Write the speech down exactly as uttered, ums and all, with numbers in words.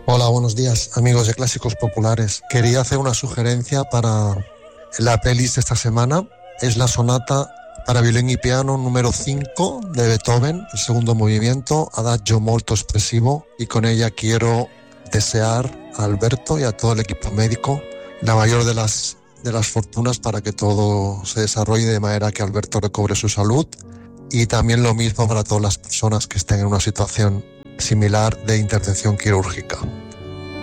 Hola, buenos días, amigos de Clásicos Populares. Quería hacer una sugerencia para la playlist de esta semana. Es la sonata para violín y piano número cinco de Beethoven, el segundo movimiento, Adagio molto espressivo, y con ella quiero desear a Alberto y a todo el equipo médico la mayor de las, de las fortunas para que todo se desarrolle de manera que Alberto recobre su salud, y también lo mismo para todas las personas que estén en una situación similar de intervención quirúrgica.